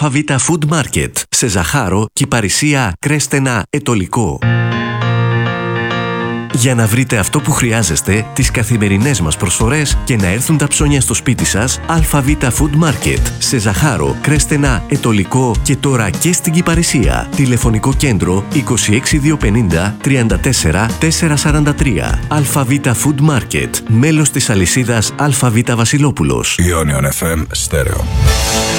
ΑΒ Food Market, σε Ζαχάρο, Κυπαρισία, Κρέστενα, Ετωλικό. Για να βρείτε αυτό που χρειάζεστε, τις καθημερινές μας προσφορές και να έρθουν τα ψώνια στο σπίτι σας, ΑΒ Food Market, σε Ζαχάρο, Κρέστενα, Ετωλικό και τώρα και στην Κυπαρισία. Τηλεφωνικό κέντρο 26250 34 443. ΑΒ Food Market, μέλος της αλυσίδας ΑΒ Βασιλόπουλος. Ionion FM Stereo.